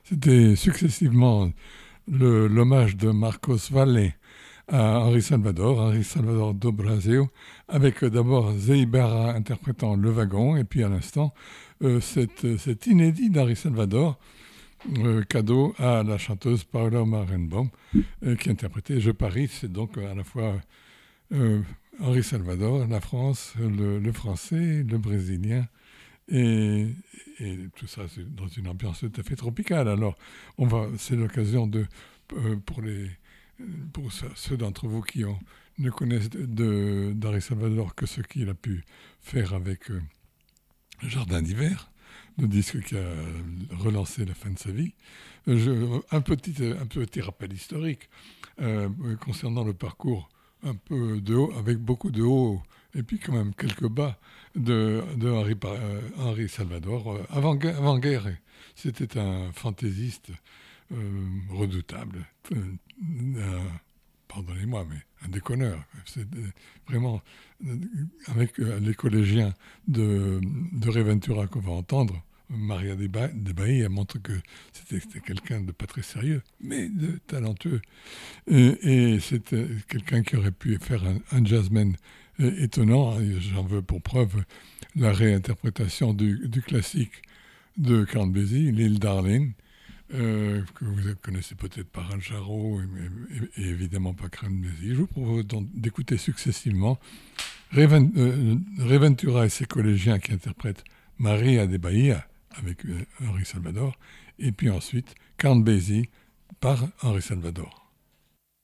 C'était successivement l'hommage de Marcos Valle à Henri Salvador do Brasil, avec d'abord Zeibara interprétant Le Wagon, et puis à l'instant, cet inédit d'Henri Salvador, cadeau à la chanteuse Paula Marenbaum, qui interprétait Je Paris. C'est donc à la fois euh, Henri Salvador, la France, le français, le brésilien, et, et tout ça c'est dans une ambiance tout à fait tropicale. Alors, c'est l'occasion pour ceux d'entre vous qui ne connaissent d'Henri Salvador que ce qu'il a pu faire avec Jardin d'hiver, le disque qui a relancé la fin de sa vie. Un petit rappel historique concernant le parcours un peu de haut, avec beaucoup de haut et puis quand même quelques bas de Henri Salvador. Avant-guerre, c'était un fantaisiste redoutable. Pardonnez-moi, mais un déconneur. C'est vraiment, avec les collégiens de Reventura qu'on va entendre, Maria de Bahia montre que c'était quelqu'un de pas très sérieux, mais de talentueux. Et c'est quelqu'un qui aurait pu faire un jazzman étonnant. J'en veux pour preuve la réinterprétation du classique de Count Basie, L'île Darling, que vous connaissez peut-être par Al Jarreau et évidemment pas Count Basie. Je vous propose donc d'écouter successivement Reventura et ses collégiens qui interprètent Maria de Bahia avec Henri Salvador, et puis ensuite Count Basie par Henri Salvador.